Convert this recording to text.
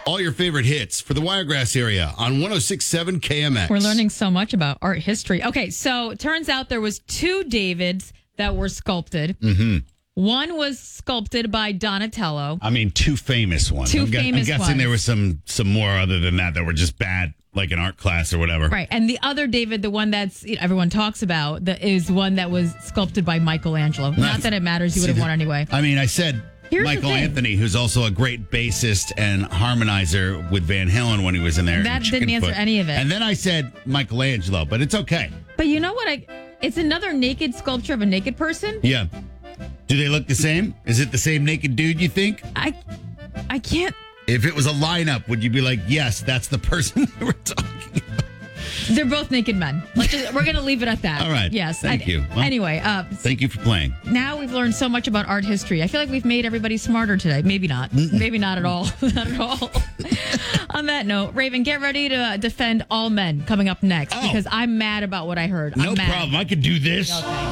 All your favorite hits for the Wiregrass area on 106.7 KMX. We're learning so much about art history. Okay, so it turns out there was 2 Davids that were sculpted. Mm-hmm. One was sculpted by Donatello. I mean, 2 famous ones. I'm guessing ones. there were some more other than that were just bad, like in art class or whatever. Right. And the other David, the one that's everyone talks about, is one that was sculpted by Michelangelo. Not that it matters. You would have won anyway. I mean, I said Here's Michael Anthony, who's also a great bassist and harmonizer with Van Halen when he was in there. That didn't answer any of it. And then I said Michelangelo, but it's okay. But you know what? It's another naked sculpture of a naked person. Yeah. Do they look the same? Is it the same naked dude, you think? I can't. If it was a lineup, would you be like, yes, that's the person we were talking about? They're both naked men. We're going to leave it at that. All right. Yes. Thank you. Well, anyway. Thank you for playing. Now we've learned so much about art history. I feel like we've made everybody smarter today. Maybe not. Maybe not at all. Not at all. On that note, Raven, get ready to defend all men coming up next because I'm mad about what I heard. No problem. I could do this. Okay.